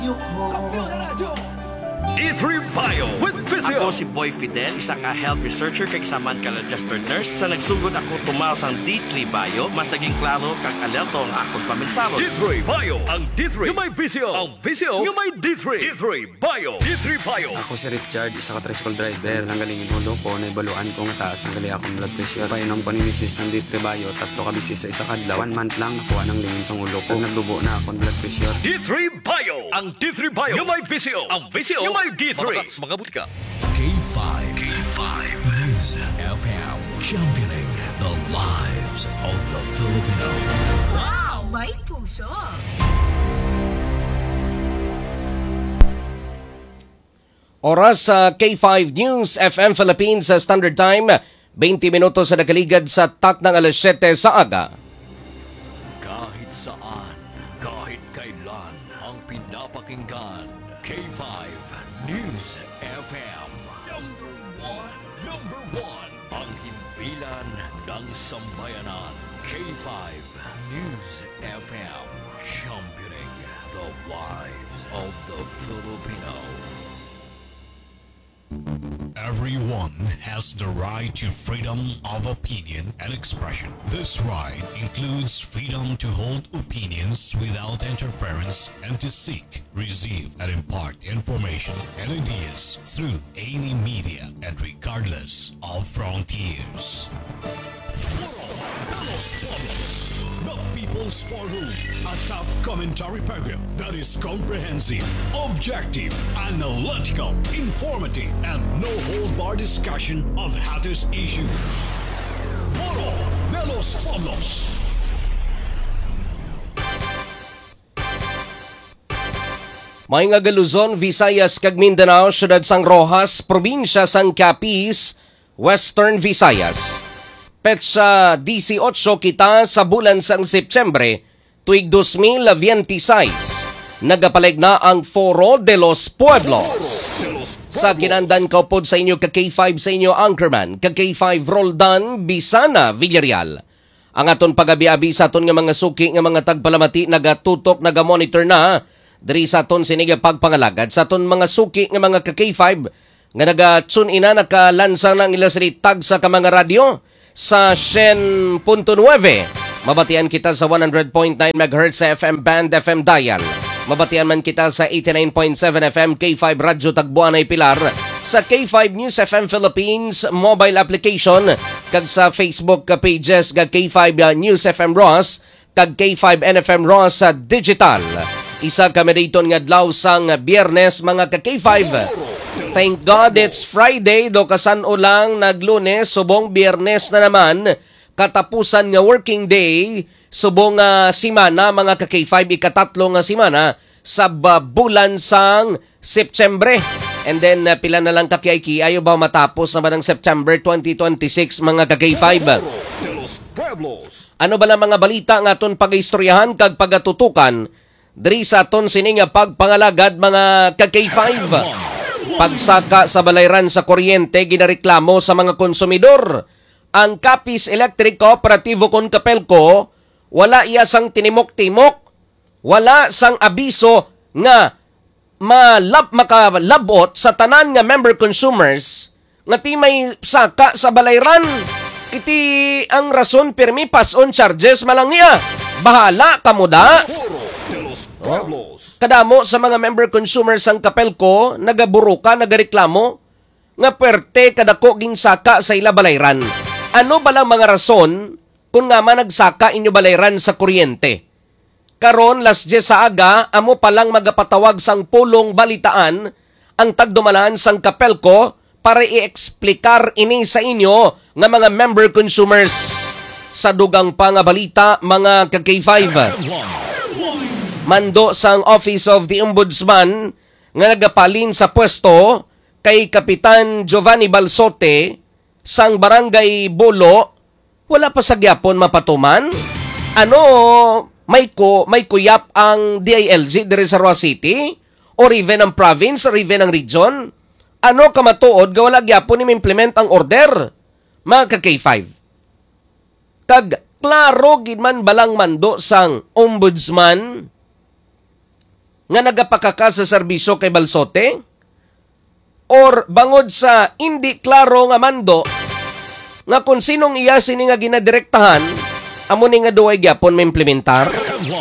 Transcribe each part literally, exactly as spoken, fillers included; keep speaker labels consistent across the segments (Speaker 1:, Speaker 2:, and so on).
Speaker 1: D three Bio with Physio.
Speaker 2: Ako si Boy Fidel, isang uh, health researcher kag isa man ka registered nurse. Sa nagsugod ako tumaw sang D three Bio, mas naging klaro kag alerto ang akong paminsalo.
Speaker 1: D three Bio, ang D three yung may Physio, ang Physio yung may D three. D three Bio, D three Bio.
Speaker 3: Ako si Richard, isa ka tricycle driver. Nanggaling inulo ko, naibaluan ko nga taas ng gali akong blood pressure. Painom ko ni Missus ng D three Bio, tatlo ka bisis sa isa kadlaw. One month lang nakuha ng lingin sa ulo ko. Naglubo na akong blood pressure.
Speaker 1: D three Bio, ang D three Bio yung may Physio, ang Physio yung may D three. Mga butika.
Speaker 4: K five. K five. News F M. Championing the lives of the Filipino.
Speaker 5: Wow! May puso!
Speaker 6: Oras sa K five News F M Philippines sa Standard Time. twenty minutos sa nakaligad sa tak ng alas siyete sa aga.
Speaker 4: Kahit saan, kahit kailan, ang pinapakinggan. K five News F M. Number one. Number one. Ang himpilan ng sambayanan. K five News F M. Championing the lives of the Filipino. Everyone has the right to freedom of opinion and expression. This right includes freedom to hold opinions without interference and to seek, receive, and impart information and ideas through any media and regardless of frontiers. The People's Forum, a top commentary program that is comprehensive, objective, analytical, informative, and no-hold-bar discussion of hottest issues. Foro de los Pueblos.
Speaker 6: May nga Luzon, Visayas, kag Mindanao, syudad sang Rojas, probinsya sang Capiz, Western Visayas. Petsa eighteen kita sa bulan sang Septembre, tuig twenty twenty-six. Nagapalig na ang Foro de los Pueblos. Sa ginandan kaupod sa inyo ka K five sa inyo Anchorman, ka K five Roldan, Bisana, Villarreal. Ang aton pagabi-abi sa aton nga mga suki nga mga tagpalamati nagatutok, nagamonitor na diri sa aton siniga pagpangalagad sa aton mga suki nga mga ka K five nga naga-tune ina nakalansa ng ilasritag sa ka mga radyo sa ten point nine. Mabatian kita sa one hundred point nine megahertz sa F M band F M dial. Mabatian man kita sa eighty-nine point seven F M K five Radyo Tagbuanay Pilar, sa K five News F M Philippines mobile application, kag sa Facebook pages kag K five News F M Ross, kag K five N F M Ross sa digital. Isa kami dito nga adlaw sang Biyernes mga ka K five. Thank God it's Friday, do kasan ulang naglunes, subong Biyernes na naman, katapusan nga working day, subong uh, simana mga ka K five, ikatatlo nga simana sa uh, bulan sang September. And then uh, pila na lang kakiyay ayo ba matapos naman ang September twenty twenty-six mga ka K five. Ano ba lang mga balita nga aton pag-istoryahan kag pagatutukan diri sa aton sining pagpangalagad mga ka K five. Pagsaka sa balayran sa kuryente ginareklamo sa mga konsumidor. Ang Capiz Electric Cooperativo kon Capelco wala iya sang tinimok-timok, wala sang abiso nga malab makalabot sa tanan nga member consumers nga ti may saka sa balayran. Iti ang rason pirmi pass-on charges malang niya. Bahala kamo da. Oh. Kadamo sa mga member consumers ang Capelco nagaburuka, nagareklamo nga perte kadako ging saka sa ila balayran. Ano ba lang mga rason kung nga man nagsaka inyo balayran sa kuryente? Karon las diyes sa aga, amo palang magapatawag sang pulong balitaan ang tagdumalaan sang Capelco para i-eksplikar ini sa inyo nga mga member consumers. Sa dugang pa nga balita mga ka K five. Mando sang Office of the Ombudsman nga nagapalin sa pwesto kay Kapitan Giovanni Balsote sang Barangay Bolo, wala pa sa gyapon mapatuman. Ano, may ko may kuyap ang D I L G diri sa Roa City o riven ang province, riven ang region? Ano kamatuod ga wala gyapon ni implement ang order mga ka K five? Kag klaro gid man balang mando sang Ombudsman nga nagapakaka sa serbisyo kay Balsote? Or bangod sa hindi klaro nga mando nga kung sinong iya sini nga ginadirektahan, amo ni nga duay gyapon maimplementar?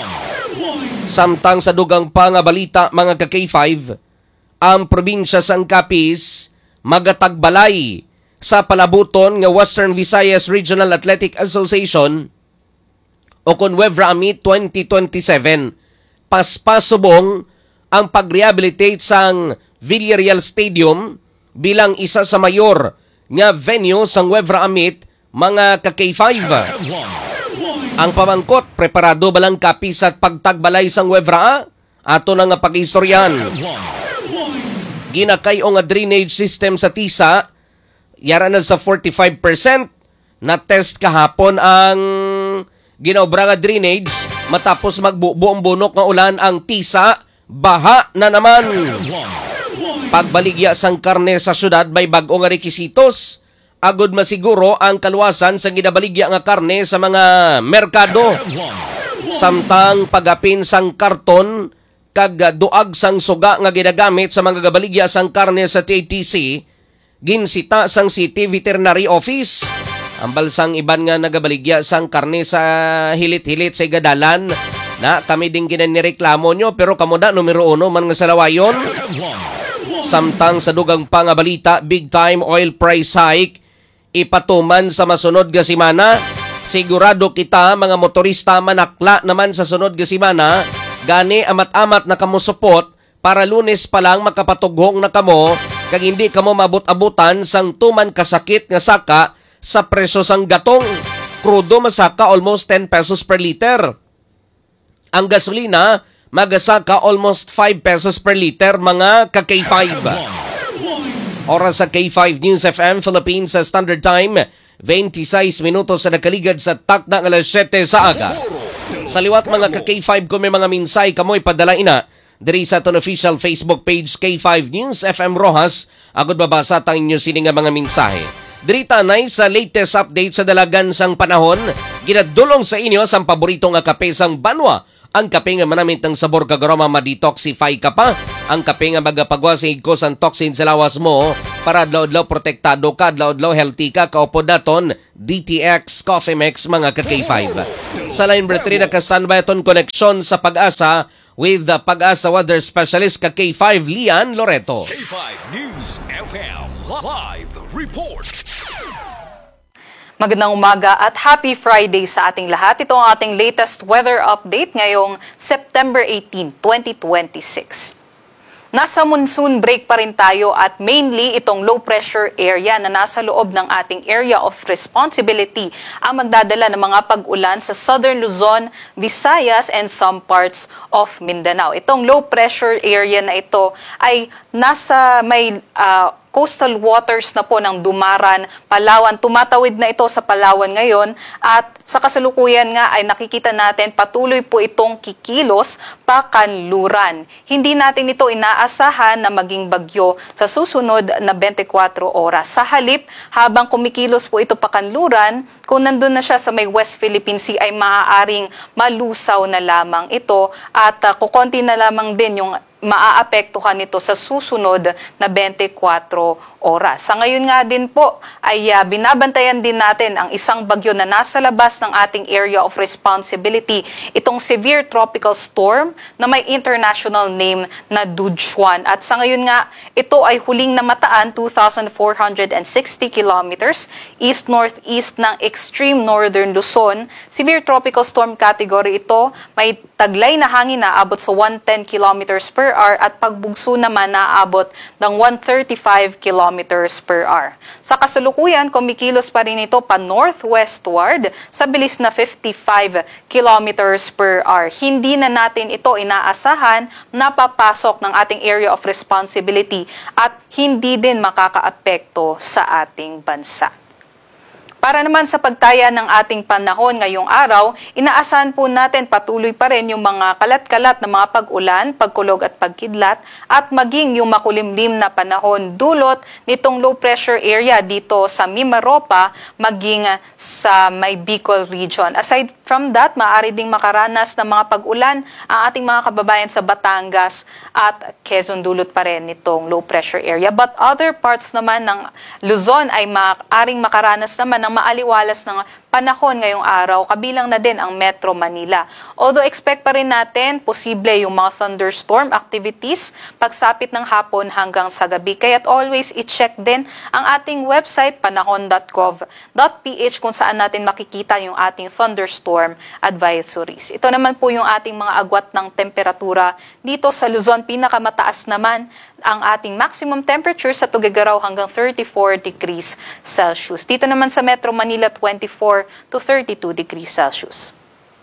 Speaker 6: Samtang sa dugang pa nga balita mga ka-K five, ang probinsya sang Capiz magatagbalay sa palabuton nga Western Visayas Regional Athletic Association o kun Wevra Amit twenty twenty-seven. Paspasubong ang pag-rehabilitate sang Villarreal Stadium bilang isa sa mayor nga venue sang Wevra Amit mga ka-K five. Ang pamangkot, preparado balang Capiz at pagtagbalay sang Wevra? Ato na nga pag-istoryan. Ginakay o nga drainage system sa Tisa, yara na sa forty-five percent na test kahapon ang ginaobra nga drainage matapos magbubuong bunok nga ulan ang Tisa, baha na naman. Pagbaligya sang karne sa syudad may bag-o nga rekisitos. Agod masiguro ang kaluwasan sa ginabaligya nga karne sa mga merkado. Samtang pagapin sang karton kag duag sang suga nga ginagamit sa mga gabaligya sang karne sa T A T C, ginsita sang City Veterinary Office. Ang balsang iban nga nagabaligya sang karne sa hilit-hilit sa igadalan na kami din kinanireklamo nyo pero kamuda numero uno man nga salawayon. Samtang sa dugang pa nga balita, big time oil price hike ipatuman sa masunod nga simana. Sigurado kita mga motorista manakla naman sa sunod nga simana, gani amat-amat na kamo supot para Lunes pa lang makapatughong na kamo kag hindi kamo mabut-abutan sang tuman kasakit nga saka sa presyo sang gatong. Krudo masaka almost ten pesos per liter. Ang gasolina magasaka almost five pesos per liter mga ka-K five. Oras sa K five News F M Philippines sa Standard Time, twenty-six minutos sa nakaligad sa takna ng alas siyete sa aga. Sa liwat mga ka-K five kung may mga minsay kamoy padala ina diri sa aton official Facebook page K five News F M Rojas. Agod babasa tang inyo sini nga mga mensahe. Diri tanay sa latest update sa dalagan sang panahon, ginadulong sa inyo sang paborito nga kape sang Banwa. Ang kape nga manamit ng sabor kag aroma ma-detoxify ka pa. Ang kape nga magapagwa sa igkos ang toxin sa lawas mo para adlaw-adlaw protektado ka, adlaw-adlaw healthy ka, kaupod naton D T X Coffee Mix mga ka-K five. Sa line number three na ka-standby aton koneksyon sa Pag-asa with the Pag-asa Weather Specialist ka-K five Lian Loreto.
Speaker 1: K five News F M Live Report.
Speaker 7: Magandang umaga at happy Friday sa ating lahat. Ito ang ating latest weather update ngayong September eighteenth, twenty twenty-six. Nasa monsoon break pa rin tayo at mainly itong low pressure area na nasa loob ng ating area of responsibility ang magdadala ng mga pag-ulan sa Southern Luzon, Visayas and some parts of Mindanao. Itong low pressure area na ito ay nasa may uh, coastal waters na po ng Dumaran, Palawan. Tumatawid na ito sa Palawan ngayon at sa kasalukuyan nga ay nakikita natin patuloy po itong kikilos pakanluran. Hindi natin ito inaasahan na maging bagyo sa susunod na twenty-four oras. Sa halip, habang kumikilos po ito pakanluran, kung nandun na siya sa may West Philippine Sea ay maaaring malusaw na lamang ito at uh, kukonti na lamang din yung maaapektuhan nito sa susunod na twenty-four oras. Sa ngayon nga din po ay uh, binabantayan din natin ang isang bagyo na nasa labas ng ating area of responsibility, itong severe tropical storm na may international name na Dujuan. At sa ngayon nga, ito ay huling namataan two thousand four hundred sixty kilometers east-northeast ng extreme northern Luzon. Severe tropical storm category ito, may taglay na hangin na abot sa one hundred ten kilometers per hour at pagbugso naman na abot ng one hundred thirty-five kilometers per hour. Sa kasalukuyan, kumikilos pa rin ito pa northwestward sa bilis na fifty-five kilometers per hour. Hindi na natin ito inaasahan na papasok ng ating area of responsibility at hindi din makakaapekto sa ating bansa. Para naman sa pagtaya ng ating panahon ngayong araw, inaasahan po natin patuloy pa rin yung mga kalat-kalat na mga pag-ulan, pagkulog at pagkidlat at maging yung makulimlim na panahon dulot nitong low pressure area dito sa Mimaropa maging sa may Bicol region. Aside from that, maaari ding makaranas ng mga pag-ulan ang ating mga kababayan sa Batangas at Quezon, dulot pa rin nitong low pressure area. But other parts naman ng Luzon ay maaaring makaranas naman ng maaliwalas ng panahon ngayong araw, kabilang na din ang Metro Manila. Although expect pa rin natin posible yung mga thunderstorm activities pagsapit ng hapon hanggang sa gabi. Kaya't always i-check din ang ating website panahon dot gov dot p h kung saan natin makikita yung ating thunderstorm advisories. Ito naman po yung ating mga agwat ng temperatura dito sa Luzon. Pinakamataas naman ang ating maximum temperature sa Tuguegarao hanggang thirty-four degrees Celsius. Dito naman sa Metro Manila, twenty-four to thirty-two degrees Celsius.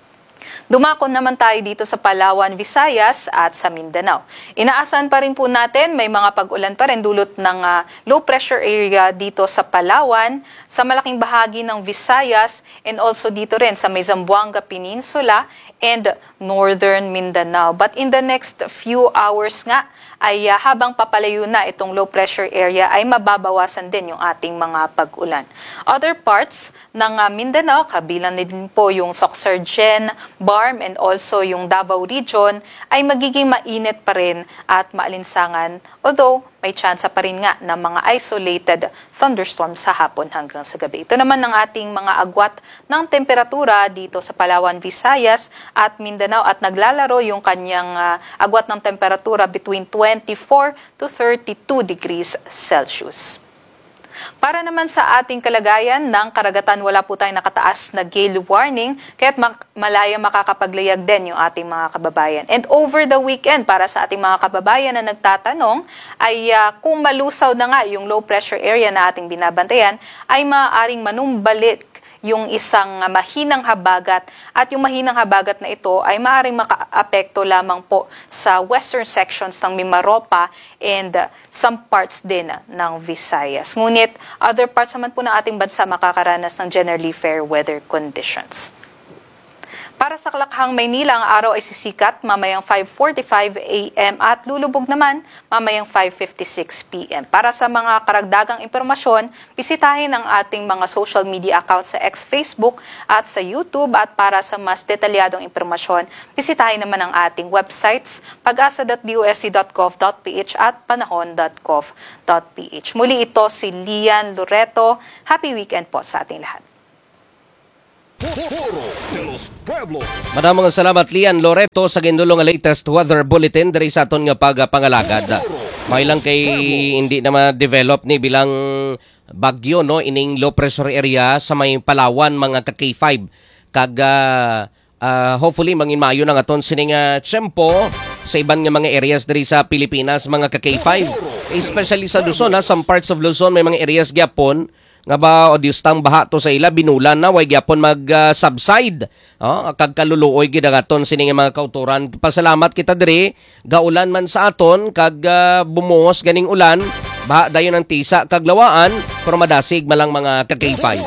Speaker 7: Dumakon naman tayo dito sa Palawan, Visayas at sa Mindanao. Inaasahan pa rin po natin may mga pag-ulan pa rin dulot ng uh, low pressure area dito sa Palawan, sa malaking bahagi ng Visayas, and also dito rin sa may Zamboanga Peninsula and Northern Mindanao. But in the next few hours nga, ay uh, habang papalayo na itong low pressure area ay mababawasan din yung ating mga pag-ulan. Other parts ng uh, Mindanao, kabilang din po yung Soxargen, Barm, and also yung Davao region ay magiging mainit pa rin at maalinsangan, although may tsansa pa rin nga ng mga isolated thunderstorms sa hapon hanggang sa gabi. Ito naman ang ating mga agwat ng temperatura dito sa Palawan, Visayas at Mindanao, at naglalaro yung kanyang uh, agwat ng temperatura between twenty-four to thirty-two degrees Celsius. Para naman sa ating kalagayan ng karagatan, wala po tayong nakataas na gale warning, kaya't malaya makakapaglayag din yung ating mga kababayan. And over the weekend, para sa ating mga kababayan na nagtatanong, ay uh, kung malusaw na nga yung low pressure area na ating binabantayan, ay maaaring manumbalik yung isang uh, mahinang habagat, at yung mahinang habagat na ito ay maaaring maka-apekto lamang po sa western sections ng Mimaropa and uh, some parts din uh, ng Visayas. Ngunit other parts naman po ng ating bansa makakaranas ng generally fair weather conditions. Para sa Kalakhang, Maynila, ang araw ay sisikat mamayang five forty-five a m at lulubog naman mamayang five fifty-six p m Para sa mga karagdagang impormasyon, bisitahin ang ating mga social media accounts sa X, Facebook at sa YouTube. At para sa mas detalyadong impormasyon, bisitahin naman ang ating websites pag-asa dot d o s c dot gov dot p h at panahon dot gov dot p h. Muli ito si Lian Loreto. Happy weekend po sa ating lahat.
Speaker 6: Maraming mga salamat, Lian Loreto, sa ginulong nga latest weather bulletin dari sa aton nga pagpangalagad. May lang kay hindi na ma-develop ni bilang bagyo, no, ining low pressure area sa may Palawan, mga ka K five. Kag uh, uh, hopefully mangin maayo na nga ton sining uh, tiyempo sa iban nga mga areas dari sa Pilipinas, mga ka K five. Especially sa Luzon, ha, some parts of Luzon may mga areas gyapon nga ba o Diyos tang baha to sa ila, binulan na way gyapon mag-subside. Uh, oh, kagkaluluoy gidagaton sining mga kauturan. Pasalamat kita diri, gaulan man sa aton kag uh, bumuhos ganing ulan, baha dayon ang tisa kag lawaan, pero madasig malang mga ka K five.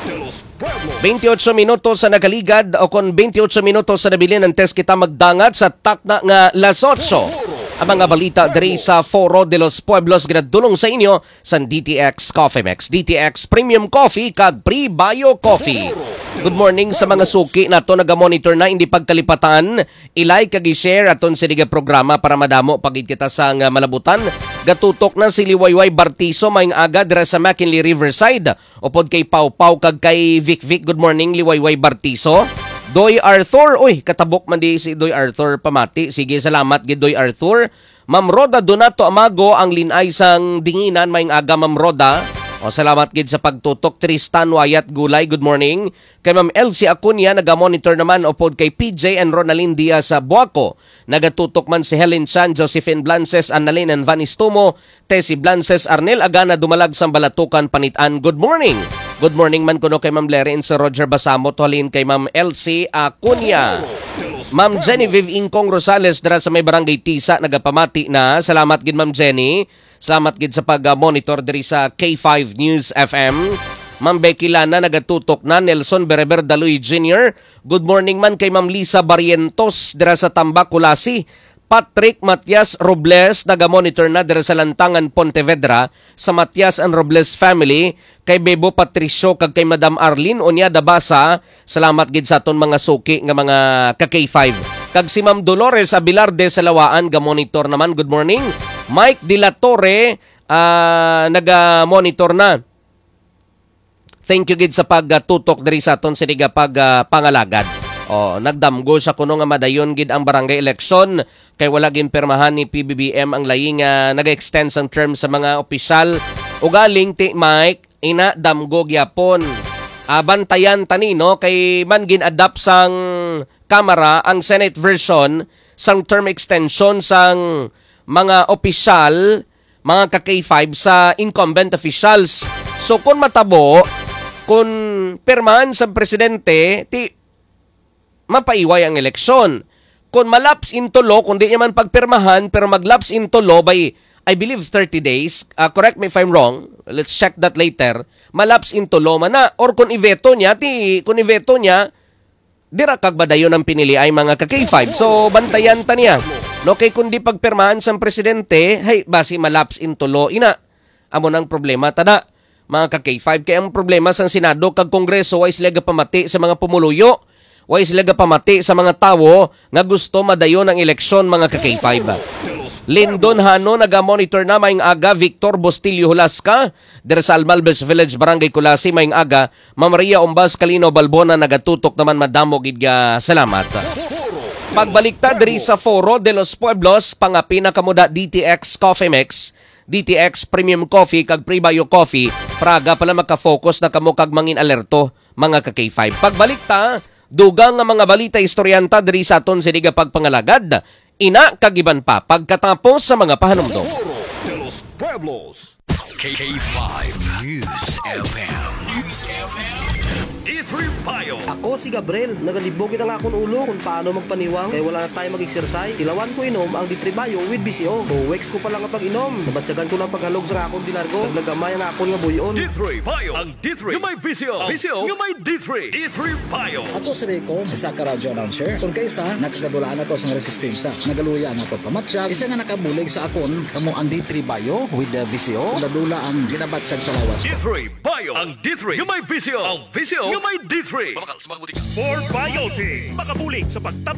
Speaker 6: twenty-eight minutos sa nakaligad o kon twenty-eight minutos sa nabilin ng test kita magdangat sa takna nga las eight. Ang mga balita diri sa Foro de los Pueblos ginadulong sa inyo sa D T X Coffee Mix, D T X Premium Coffee kag Pre-Bio Coffee. Good morning sa mga suki nato naga-monitor na hindi pagkalipatan. I-like kag i-share aton sa diga programa para madamo pagit kita sa nga malabutan. Gatutok na si Liwayway Bartiso maing aga dira sa McKinley Riverside. Upod kay Pau Pau kag kay Vic Vic. Good morning Liwayway Bartiso. Doy Arthur, uy, katabok man di si Doy Arthur pamati. Sige, salamat gid Doy Arthur. Ma'am Roda Donato Amago, ang linay sang dinginan, maing aga Ma'am Roda. O, salamat gid sa pagtutok. Tristan Wayat Gulay, good morning. Kay Ma'am Elsie Acuña, naga-monitor naman upod kay P J and Ronaldin Diaz sa Buaco. Nagatutok man si Helen Chan, Josephine Blances, Annalyn and Van Istumo, Tessie Blances, Arnel Agana, dumalag sa Balatukan, Panitan. Good morning. Good morning man kuno kay Ma'am Lerin sa Roger Basamo, halin kay Ma'am Elsie Acuña. Ma'am Genevieve Ingkong Rosales dira sa may barangay Tisa, nagapamati na. Salamat gid Ma'am Jenny. Salamat gid sa pag-monitor diri sa K five News F M. Ma'am Becky Lana, nagatutok na. Nelson Bereber Daloy Junior Good morning man kay Ma'am Lisa Barrientos dira sa Tambac, Kulasi. Patrick Matias Robles naga-monitor na dira sa Lantangan, Pontevedra sa Matias and Robles family kay Bebo Patricio kag kay Madam Arlene Onya Dabasa. Salamat gid sa aton mga suki nga mga ka K five. Kag si Ma'am Dolores Abilarde sa Lawaan ga-monitor naman. Good morning. Mike De La Torre uh, naga-monitor na. Thank you gid sa pagtutok diri sa aton siniga pag uh, pangalagad. Oh, nagdamgo sa kuno nga madayon gid ang barangay election kay wala gin pirmahan ni P B B M ang laing nga nag-extend ang term sa mga opisyal. Ugaling ti Mike ina damgo gyapon. Abantayan tani no kay man gin adapt sang Kamara ang Senate version sang term extension sang mga opisyal, mga ka K five sa incumbent officials. So kung matabo, kung pirmahan sa presidente, ti mapaiway ang eleksyon. Kung malaps into law, kung di naman pagpirmahan, pero maglaps into law by, I believe, thirty days, uh, correct me if I'm wrong, let's check that later, malaps into law man na. Or kung iveto niya, ti, kung iveto niya, dira kagbadayon ang pinili ay mga ka K five. So, bantayan ta niya. No, kay kundi pagpirmahan sa presidente, hey, basi malaps into law, ina. Amo nang problema, tada, mga ka K five. Kaya ang problema sa Senado, kag Kongreso, ay sila pamati sa mga pumuluyo. Way sila pamati sa mga tawo nga gusto madayon ang eleksyon mga ka K five. Lindon Hano naga-monitor na maing aga. Victor Bustillo Hulasca dere sa Almalbes Village, Barangay Kulasi maing aga. Ma'am Maria Umbas Calino Balbona nagatutok naman madamo gid nga salamat. Pagbaliktad diri sa Foro de los Pueblos pangapi na kamuda D T X Coffee Mix, D T X Premium Coffee kag Pre-Bio Coffee. Praga pala makafocus na kamo kag mangin alerto mga ka K five. Pagbalikta dugang nga mga balita istoryanta diri sa aton siniga pagpangalagad. Ina kagiban pa pagkatapos sa mga pahanumdom.
Speaker 1: De los Pueblos. K five News F M. News F M. D three Bio.
Speaker 8: Ako si Gabriel, nagalibogin ang akong ulo kung paano magpaniwang kaya wala na tayo mag-exercise. Ilawan ko inom ang D three Bio with B C O. O weeks ko pa lang ang pag-inom. Nabatsagan ko lang paghalog sa akong dilargo. Naglagamay ang akong nga buyon.
Speaker 1: D three Bio. Ang D three. Yung may V C O. V C O. Yung may D three. D three Bio.
Speaker 9: Ato si Rico, isa ka radyo announcer. Kung kaysa, nakagadulaan ako sa resistensya. Nagaluya na ako pamatsyag. Isa nga nakabulig sa akon, kamo ang D three Bio with the V C O. Ladula ang ginabatsyag sa lawas.
Speaker 1: D three Bio. Ang D three. Yung may V C O. Ang V C O. Yung may D three.
Speaker 2: Sport Biotic. Makabulig sa pagtabang